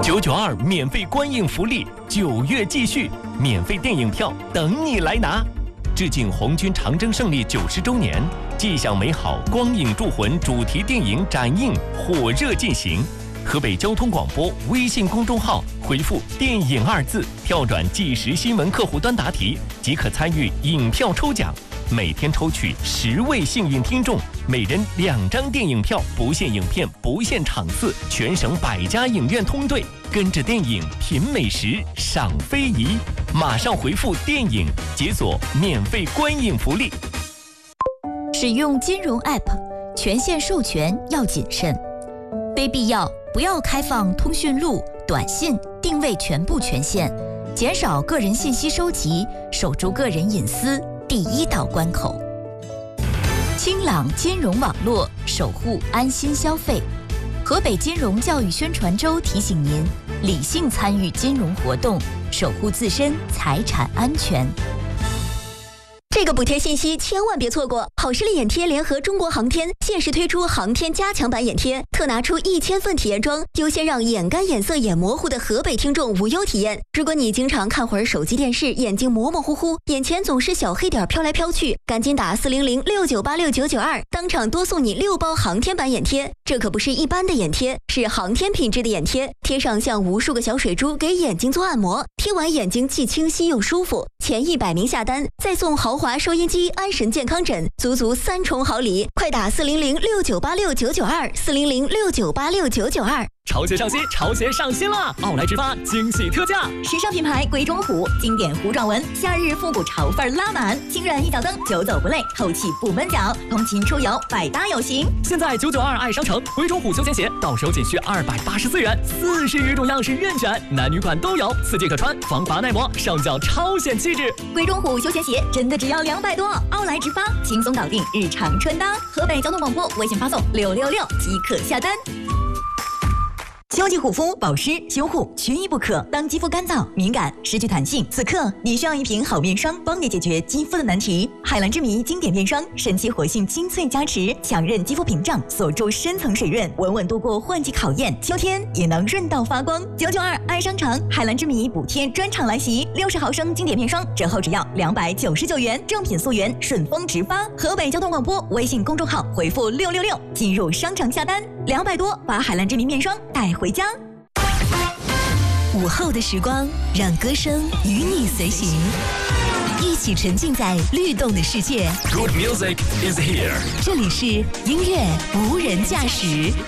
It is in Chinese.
992免费观影福利，9月继续，免费电影票等你来拿。致敬红军长征胜利90周年，既享美好光影铸魂主题电影展映火热进行。河北交通广播微信公众号回复“电影”2字，跳转即时新闻客户端答题，即可参与影票抽奖。每天抽取10位幸运听众，每人2张电影票，不限影片，不限场次，全省100家影院通兑，跟着电影品美食，赏非遗。马上回复“电影”，解锁免费观影福利。 使用金融 App， 权限授权要谨慎，非必要不要开放通讯录、短信、定位全部权限，减少个人信息收集，守住个人隐私第一道关口。清朗金融网络，守护安心消费。河北金融教育宣传周提醒您，理性参与金融活动，守护自身财产安全。 这个补贴信息千万别错过！好视力眼贴联合中国航天限时推出航天加强版眼贴，特拿出1000份体验装，优先让眼干、眼涩、眼模糊的河北听众无忧体验。如果你经常看会儿手机电视，眼睛模模糊糊，眼前总是小黑点飘来飘去，赶紧打40069869992，当场多送你6包航天版眼贴。这可不是一般的眼贴，是航天品质的眼贴，贴上像无数个小水珠给眼睛做按摩，贴完眼睛既清晰又舒服。前100名下单再送豪华收音机、安神健康枕，足3重好礼！快打400698699240069869992。 潮鞋上新，潮鞋上新了！奥莱直发惊喜特价， 时尚品牌鬼冢虎经典糊状纹，夏日复古潮范拉满，轻软一脚蹬，久走不累，透气不闷脚，通勤出游百搭有型。 现在992爱商城鬼冢虎休闲鞋到手仅需284元，40余种样式任选，男女款都有，4季可穿，防滑耐磨，上脚超显气质。 鬼冢虎休闲鞋真的只要200多，奥莱直发轻松搞定日常穿搭。河北交通广播微信发送666即可下单。秋季护肤保湿修护缺一不可。当肌肤干燥、敏感、失去弹性，此刻你需要一瓶好面霜，帮你解决肌肤的难题。海蓝之谜经典面霜，神奇活性精粹加持，强韧肌肤屏障，锁住深层水润，稳稳度过换季考验。秋天也能润到发光。992爱商城海蓝之谜补贴专场来袭，60毫升经典面霜折后只要299元，正品溯源，顺丰直发。河北交通广播微信公众号回复666进入商城下单，200多把海蓝之谜面霜带回家。 午后的时光，让歌声与你随行，一起沉浸在律动的世界。 Good music is here。 这里是音乐无人驾驶。